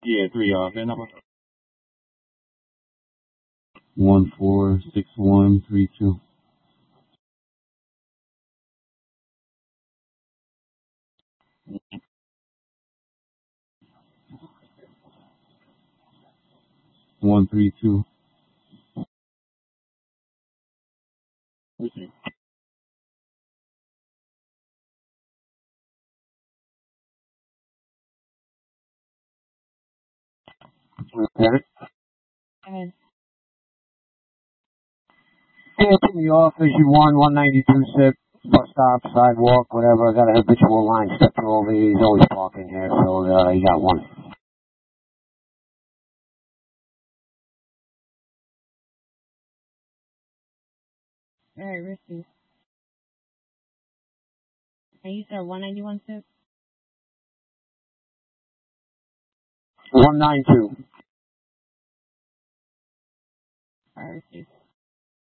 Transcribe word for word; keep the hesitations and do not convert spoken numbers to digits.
Yeah, three, uh, fan number. One four six one three two. One three two. Okay. Okay. Ahead. Yeah, to the office, you won one ninety-two sip, bus stop, sidewalk, whatever. I got a habitual line stepper over here. He's always parking here, so uh, you got one. All right, risky. And you said one ninety-one sip? one nine two. All right, risky.